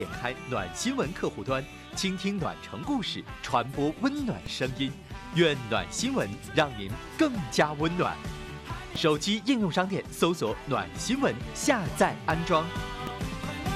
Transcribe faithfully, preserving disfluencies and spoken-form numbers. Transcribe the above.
点开暖新闻客户端，倾听暖城故事，传播温暖声音。愿暖新闻让您更加温暖。手机应用商店搜索“暖新闻”，下载安装。